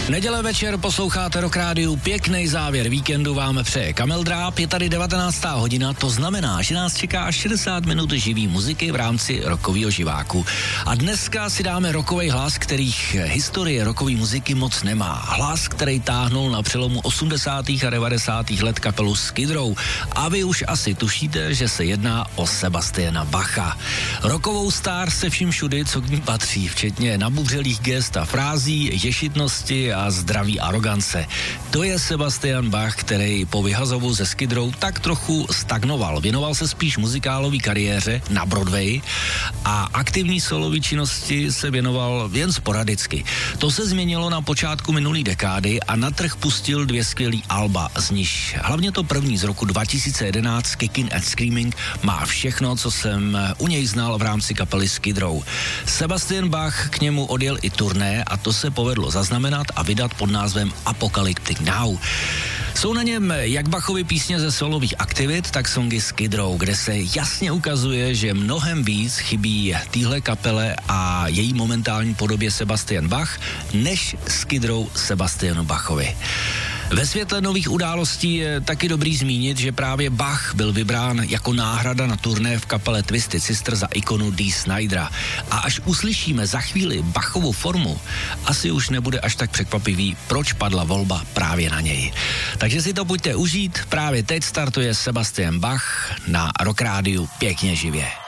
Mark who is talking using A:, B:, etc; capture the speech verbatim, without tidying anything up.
A: Neděle večer posloucháte Rock Rádiu, pěkný závěr víkendu vám přeje Kamil Dráb, je tady devatenáctá hodina, to znamená, že nás čeká šedesát minut živý muziky v rámci rockového živáku. A dneska si dáme rockový hlas, kterých historie rockové muziky moc nemá. Hlas, který táhnul na přelomu osmdesátých a devadesátých let kapelu Skid Row. A vy už asi tušíte, že se jedná o Sebastiana Bacha. Rockovou star se vším všudy, co k ní patří, včetně nabubřelých gest a frází, ješitnosti a zdraví arogance. To je Sebastian Bach, který po vyhazovu ze Skid Row tak trochu stagnoval. Věnoval se spíš muzikálové kariéře na Broadway a aktivní solový činnosti se věnoval jen sporadicky. To se změnilo na počátku minulý dekády a na trh pustil dvě skvělý alba, z nich hlavně to první z roku dva tisíce jedenáct Kicking and Screaming má všechno, co jsem u něj znal v rámci kapely Skid Row. Sebastian Bach k němu odjel i turné a to se povedlo zaznamenat a vydat pod názvem Apocalyptic Now. Jsou na něm jak Bachovy písně ze solových aktivit, tak songy Skid Row, kde se jasně ukazuje, že mnohem víc chybí téhle kapele a její momentální podobě Sebastian Bach, než Skid Row Sebastianu Bachovi. Ve světle nových událostí je taky dobrý zmínit, že právě Bach byl vybrán jako náhrada na turné v kapele Twisted Sister za ikonu Dee Snydera. A až uslyšíme za chvíli Bachovu formu, asi už nebude až tak překvapivý, proč padla volba právě na něj. Takže si to pojďte užít, právě teď startuje Sebastian Bach na Rock Rádiu pěkně živě.